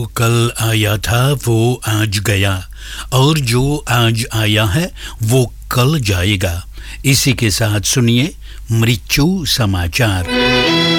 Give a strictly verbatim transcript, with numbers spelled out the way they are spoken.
वो कल आया था वो आज गया, और जो आज आया है वो कल जाएगा। इसी के साथ सुनिए मृत्यु समाचार।